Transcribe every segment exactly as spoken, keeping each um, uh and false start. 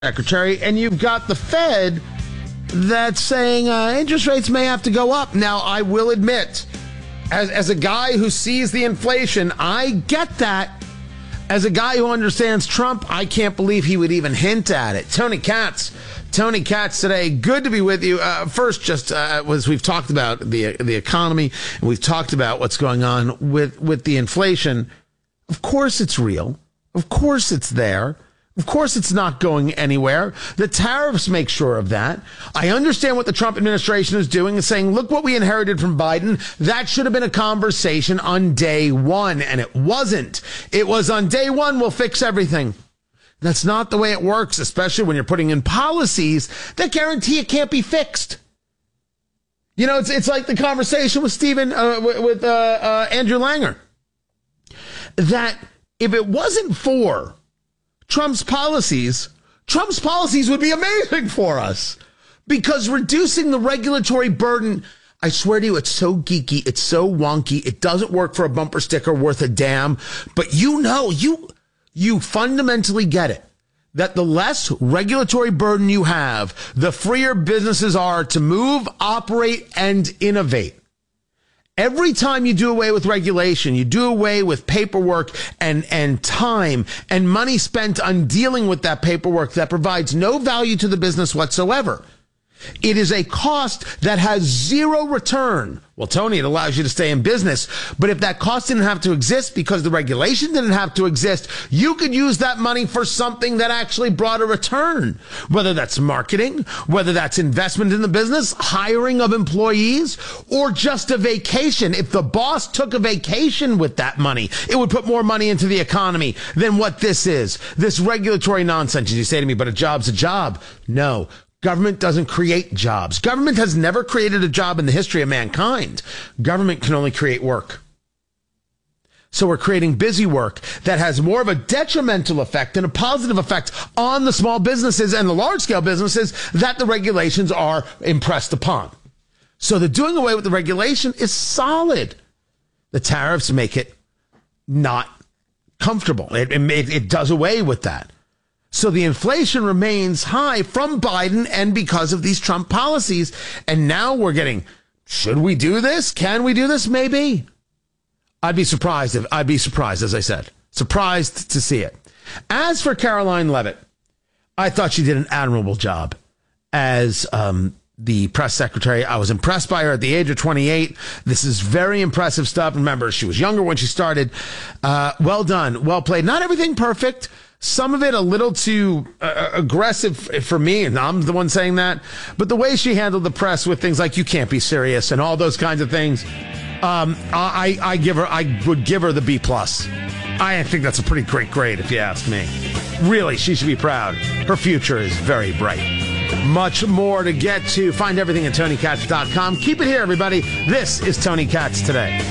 secretary, and you've got the Fed that's saying uh, interest rates may have to go up. Now, I will admit, as, as a guy who sees the inflation, I get that. As a guy who understands Trump, I can't believe he would even hint at it. Tony Katz. Tony Katz today. Good to be with you. Uh, first, just uh, as we've talked about the the economy, and we've talked about what's going on with, with the inflation. Of course it's real. Of course it's there. Of course it's not going anywhere. The tariffs make sure of that. I understand what the Trump administration is doing and saying, look what we inherited from Biden. That should have been a conversation on day one, and it wasn't. It was on day one, we'll fix everything. That's not the way it works, especially when you're putting in policies that guarantee it can't be fixed. You know, it's it's like the conversation with Stephen, uh, with uh, uh, Andrew Langer, that if it wasn't for Trump's policies, Trump's policies would be amazing for us, because reducing the regulatory burden, I swear to you, it's so geeky, it's so wonky, it doesn't work for a bumper sticker worth a damn, but you know, you, you fundamentally get it, that the less regulatory burden you have, the freer businesses are to move, operate, and innovate. Every time you do away with regulation, you do away with paperwork and, and time and money spent on dealing with that paperwork that provides no value to the business whatsoever. It is a cost that has zero return. Well, Tony, it allows you to stay in business. But if that cost didn't have to exist because the regulation didn't have to exist, you could use that money for something that actually brought a return. Whether that's marketing, whether that's investment in the business, hiring of employees, or just a vacation. If the boss took a vacation with that money, it would put more money into the economy than what this is. This regulatory nonsense. You say to me, but a job's a job. No. Government doesn't create jobs. Government has never created a job in the history of mankind. Government can only create work. So we're creating busy work that has more of a detrimental effect than a positive effect on the small businesses and the large-scale businesses that the regulations are impressed upon. So the doing away with the regulation is solid. The tariffs make it not comfortable. It, it, it does away with that. So the inflation remains high from Biden and because of these Trump policies. And now we're getting, should we do this? Can we do this? Maybe. I'd be surprised if I'd be surprised, as I said, surprised to see it. As for Caroline Leavitt, I thought she did an admirable job as um, the press secretary. I was impressed by her at the age of twenty-eight. This is very impressive stuff. Remember, she was younger when she started. Uh, well done. Well played. Not everything perfect. Some of it a little too uh, aggressive for me, and I'm the one saying that. But the way she handled the press with things like "you can't be serious" and all those kinds of things, um, I, I give her, I would give her the B plus. I think that's a pretty great grade, if you ask me. Really, she should be proud. Her future is very bright. Much more to get to. Find everything at Tony Katz dot com. Keep it here, everybody. This is Tony Katz Today.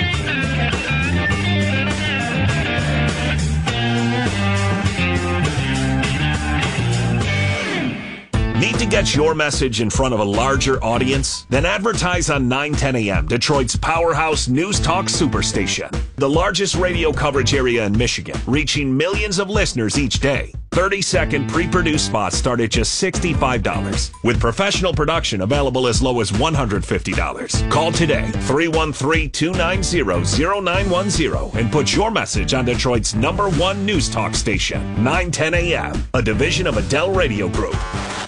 Need to get your message in front of a larger audience? Then advertise on nine ten A M, Detroit's powerhouse news talk superstation. The largest radio coverage area in Michigan, reaching millions of listeners each day. thirty-second pre-produced spots start at just sixty-five dollars, with professional production available as low as one hundred fifty dollars. Call today, three one three, two nine zero, zero nine one zero, and put your message on Detroit's number one news talk station, nine ten A M, a division of Adele Radio Group.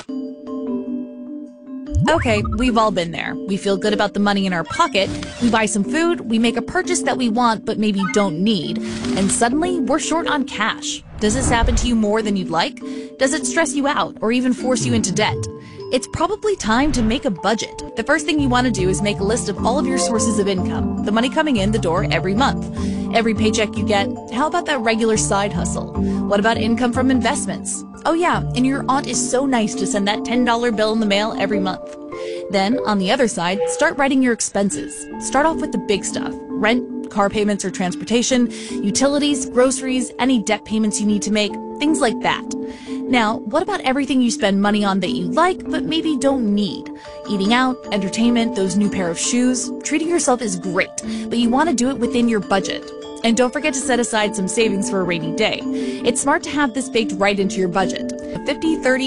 Okay, we've all been there. We feel good about the money in our pocket. We buy some food, we make a purchase that we want but maybe don't need, and suddenly we're short on cash. Does this happen to you more than you'd like? Does it stress you out or even force you into debt? It's probably time to make a budget. The first thing you want to do is make a list of all of your sources of income, the money coming in the door every month. Every paycheck you get, how about that regular side hustle? What about income from investments? Oh yeah, and your aunt is so nice to send that ten dollar bill in the mail every month. Then, on the other side, start writing your expenses. Start off with the big stuff. Rent, car payments or transportation, utilities, groceries, any debt payments you need to make, things like that. Now, what about everything you spend money on that you like but maybe don't need? Eating out, entertainment, those new pair of shoes. Treating yourself is great, but you want to do it within your budget. And don't forget to set aside some savings for a rainy day. It's smart to have this baked right into your budget. fifty thirty